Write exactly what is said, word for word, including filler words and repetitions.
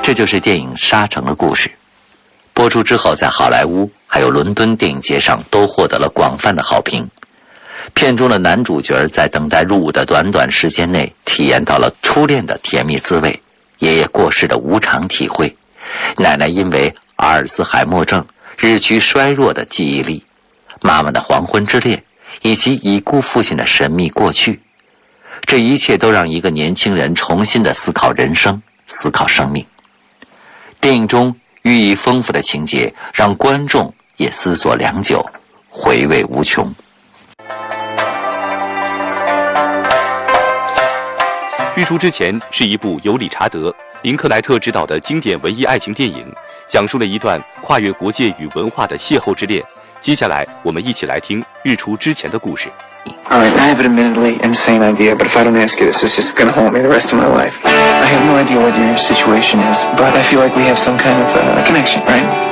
这就是电影《沙城》的故事。播出之后，在好莱坞还有伦敦电影节上都获得了广泛的好评。片中的男主角在等待入伍的短短时间内，体验到了初恋的甜蜜滋味，爷爷过世的无常体会，奶奶因为阿尔茨海默症日趋衰弱的记忆力，妈妈的黄昏之恋，以及已故父亲的神秘过去。这一切都让一个年轻人重新的思考人生，思考生命。电影中寓意丰富的情节让观众也思索良久，回味无穷。 日出之前是一部由理查德·林克莱特执导的经典文艺爱情电影，讲述了一段跨越国界与文化的邂逅之恋。接下来我们一起来听日出之前的故事。 All right, I have an admittedly insane idea, but if I don't ask you this, it's just gonna haunt me the rest of my life. I have no idea what your situation is, but I feel like we have some kind of uh, connection, right?